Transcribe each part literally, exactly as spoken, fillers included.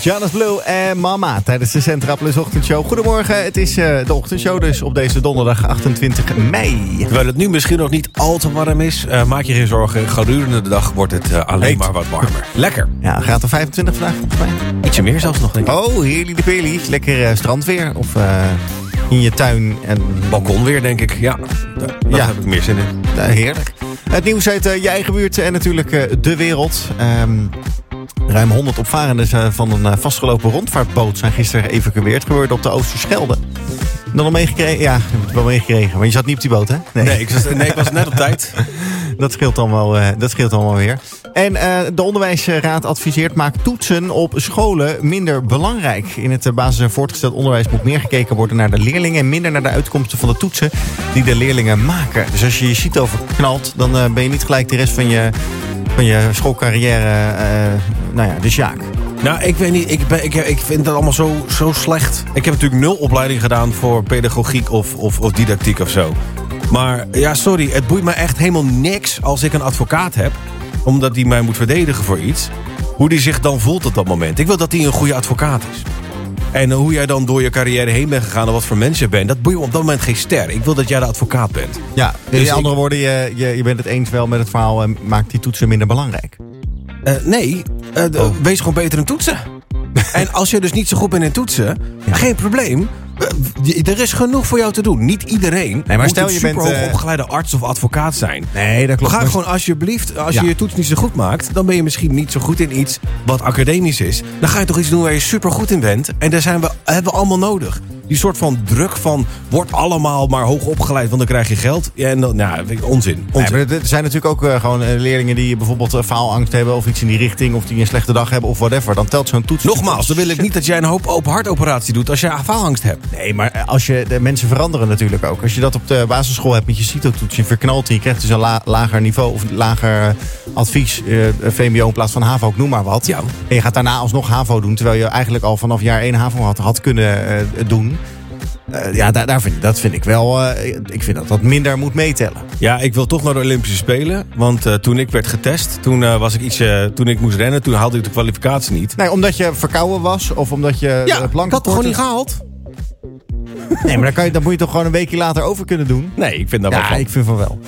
Jonas Blue en Mama tijdens de Centra Plus ochtendshow. Goedemorgen, het is uh, de ochtendshow dus op deze donderdag achtentwintig mei. Terwijl het nu misschien nog niet al te warm is, uh, maak je geen zorgen. Gedurende de dag wordt het uh, alleen Heet. maar wat warmer. Lekker. Ja, gaat er vijfentwintig vandaag volgens mij. Ietsje meer zelfs nog, denk ik. Oh, heerly de peli. Lekker uh, strandweer of uh, in je tuin. En balkonweer, denk ik. Ja, daar, daar ja. heb ik meer zin in. Uh, heerlijk. Het nieuws uit uh, je eigen buurt en natuurlijk uh, de wereld. Um, Ruim honderd opvarenden van een uh, vastgelopen rondvaartboot zijn gisteren geëvacueerd. Gebeurde op de Oosterschelde. Dan al meegekregen? Ja, je hebt het wel meegekregen. Maar je zat niet op die boot, hè? Nee, nee, ik, was, nee ik was net op tijd. Dat scheelt allemaal, uh, dat scheelt allemaal weer. En uh, de onderwijsraad adviseert: maak toetsen op scholen minder belangrijk. In het uh, basis- en voortgezet onderwijs moet meer gekeken worden naar de leerlingen en minder naar de uitkomsten van de toetsen die de leerlingen maken. Dus als je je sheet overknalt, dan uh, ben je niet gelijk de rest van je, van je schoolcarrière, uh, nou ja, de Sjaak. Nou, ik weet niet. Ik, ben, ik, ik vind dat allemaal zo, zo slecht. Ik heb natuurlijk nul opleiding gedaan voor pedagogiek of, of, of didactiek of zo. Maar ja, sorry, het boeit me echt helemaal niks als ik een advocaat heb, omdat die mij moet verdedigen voor iets, hoe die zich dan voelt op dat moment. Ik wil dat hij een goede advocaat is. En hoe jij dan door je carrière heen bent gegaan en wat voor mens je bent, dat boeit me op dat moment geen ster. Ik wil dat jij de advocaat bent. Ja, in dus andere ik, woorden, je, je, je bent het eens wel met het verhaal en maakt die toetsen minder belangrijk. Uh, nee, uh, oh. wees gewoon beter in toetsen. En als je dus niet zo goed bent in toetsen, ja. geen probleem. Er is genoeg voor jou te doen. Niet iedereen nee, maar stel, moet een super hoog uh... opgeleide arts of advocaat zijn. Nee, dat klopt. Ga gewoon alsjeblieft, als ja. je je toets niet zo goed maakt, dan ben je misschien niet zo goed in iets wat academisch is. Dan ga je toch iets doen waar je super goed in bent. En daar zijn we, hebben we allemaal nodig. Die soort van druk van, word allemaal maar hoog opgeleid, want dan krijg je geld. Ja, en dan, nou, onzin. onzin. Nee, maar er zijn natuurlijk ook uh, gewoon uh, leerlingen die bijvoorbeeld uh, faalangst hebben of iets in die richting, of die een slechte dag hebben of whatever. Dan telt zo'n toets. Nogmaals, dan wil ik niet dat jij een hoop open hartoperatie doet als je faalangst hebt. Nee, maar als je, de mensen veranderen natuurlijk ook. Als je dat op de basisschool hebt met je CITO-toets, je verknalt en je krijgt dus een la, lager niveau of lager advies, uh, V M B O in plaats van HAVO, ik noem maar wat. Ja. En je gaat daarna alsnog HAVO doen, terwijl je eigenlijk al vanaf jaar één HAVO had, had kunnen uh, doen. Uh, ja, daar, daar vind, dat vind ik wel. Uh, ik vind dat dat minder moet meetellen. Ja, ik wil toch naar de Olympische Spelen. Want uh, toen ik werd getest, toen uh, was ik iets. Uh, toen ik moest rennen, toen haalde ik de kwalificatie niet. Nee, omdat je verkouden was of omdat je. Ja, ik had het gewoon niet gehaald. Nee, maar dan, kan je, dan moet je toch gewoon een weekje later over kunnen doen? Nee, ik vind dat ja, wel. Ja, ik vind van wel.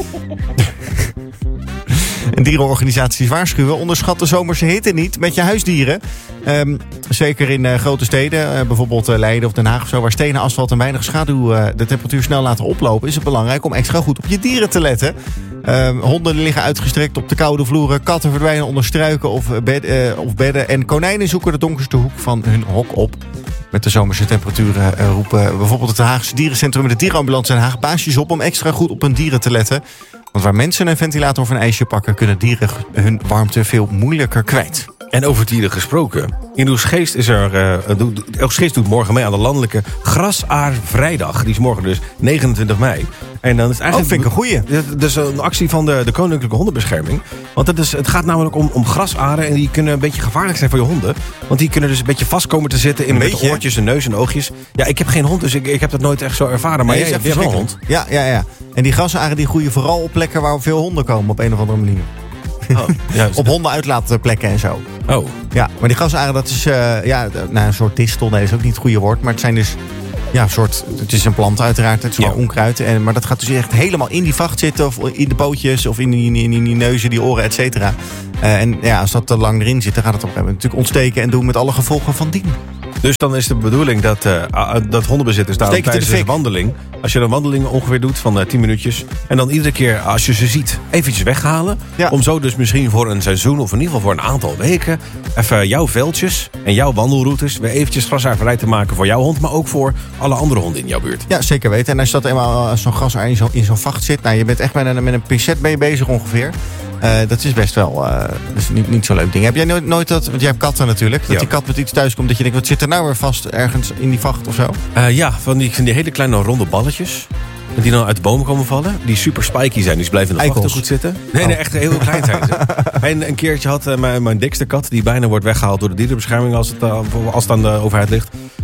En dierenorganisaties waarschuwen: onderschat de zomerse hitte niet met je huisdieren. Um, zeker in uh, grote steden, uh, bijvoorbeeld uh, Leiden of Den Haag of zo, waar stenen, asfalt en weinig schaduw uh, de temperatuur snel laten oplopen, is het belangrijk om extra goed op je dieren te letten. Um, honden liggen uitgestrekt op de koude vloeren, katten verdwijnen onder struiken of, bed, uh, of bedden en konijnen zoeken de donkerste hoek van hun hok op. Met de zomerse temperaturen uh, roepen bijvoorbeeld het Haagse Dierencentrum en de Dierenambulance in Haag baasjes op om extra goed op hun dieren te letten. Want waar mensen een ventilator of een ijsje pakken, kunnen dieren hun warmte veel moeilijker kwijt. En over dieren gesproken. In Oegstgeest is er. Uh, Oegstgeest doet morgen mee aan de landelijke Grasaarvrijdag. Die is morgen dus negenentwintig mei. En dan is het eigenlijk. Oh, vind ik een goeie. Dat is een actie van de, de Koninklijke Hondenbescherming. Want het, is, het gaat namelijk om, om grasaren. En die kunnen een beetje gevaarlijk zijn voor je honden. Want die kunnen dus een beetje vast komen te zitten in met de oortjes en neus en oogjes. Ja, ik heb geen hond, dus ik, ik heb dat nooit echt zo ervaren. Maar nee, jij hebt wel een hond. Ja, ja, ja. En die grasaren die groeien vooral op plekken waar veel honden komen op een of andere manier. Oh, op hondenuitlaatplekken en zo. Oh. Ja, maar die grasaren, dat is uh, ja, nou, een soort distel. Nee, dat is ook niet het goede woord. Maar het zijn dus ja, een soort. Het is een plant uiteraard. Het is gewoon ja. onkruid. En, maar dat gaat dus echt helemaal in die vacht zitten. Of in de pootjes. Of in die, in die, in die neuzen, die oren, et cetera. Uh, en ja, als dat te lang erin zit, dan gaat het op een gegeven moment natuurlijk ontsteken. En doen met alle gevolgen van dien. Dus dan is de bedoeling dat, uh, dat hondenbezitters daar tijdens een wandeling, als je een wandeling ongeveer doet van uh, tien minuutjes, en dan iedere keer als je ze ziet eventjes weghalen, ja. om zo dus misschien voor een seizoen of in ieder geval voor een aantal weken even jouw veldjes en jouw wandelroutes weer eventjes grasaarvrij te maken voor jouw hond, maar ook voor alle andere honden in jouw buurt. Ja, zeker weten. En als je dat eenmaal als zo'n grasaar in, zo, in zo'n vacht zit, nou, je bent echt met een, met een pincet mee bezig ongeveer. Uh, dat is best wel uh, dat is niet, niet zo'n leuk ding. Heb jij nooit, nooit dat, want jij hebt katten natuurlijk, dat ja. die kat met iets thuis komt dat je denkt, wat zit er nou weer vast ergens in die vacht of zo? Uh, ja, van die, van die hele kleine ronde balletjes. Die dan uit de bomen komen vallen. Die super spiky zijn. Dus blijven in de vacht goed zitten. Nee, oh. nee, echt heel klein zijn ze. En een keertje had uh, mijn, mijn dikste kat, die bijna wordt weggehaald door de dierenbescherming als het, uh, als het aan de overheid ligt.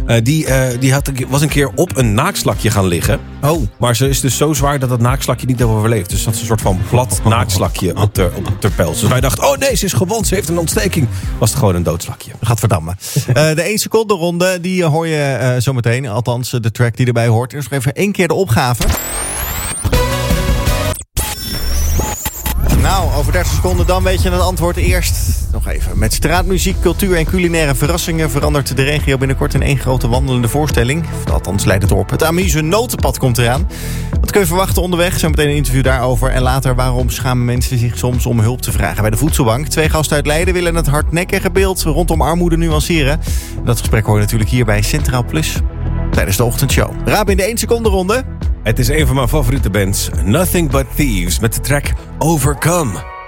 Uh, die uh, die had, was een keer op een naakslakje gaan liggen. Oh. Maar ze is dus zo zwaar dat het naakslakje niet heeft overleefd. Dus dat is een soort van plat naakslakje op de, op de pels. Dus wij dachten, oh nee, ze is gewond, ze heeft een ontsteking. Was het gewoon een doodslakje. Gadverdamme. uh, de één seconde ronde, die hoor je uh, zometeen. Althans, de track die erbij hoort. Dus nog even één keer de opgave. Nou, over dertig seconden dan weet je het antwoord. Eerst nog even. Met straatmuziek, cultuur en culinaire verrassingen verandert de regio binnenkort in één grote wandelende voorstelling. Althans, leidt het op. Het Amuse Notenpad komt eraan. Wat kun je verwachten onderweg? Zometeen een interview daarover. En later, waarom schamen mensen zich soms om hulp te vragen bij de voedselbank? Twee gasten uit Leiden willen het hardnekkige beeld rondom armoede nuanceren. Dat gesprek hoor je natuurlijk hier bij Centraal Plus tijdens de ochtendshow. Raap in de één seconde ronde. Het is een van mijn favoriete bands. Nothing But Thieves met de track Overcome.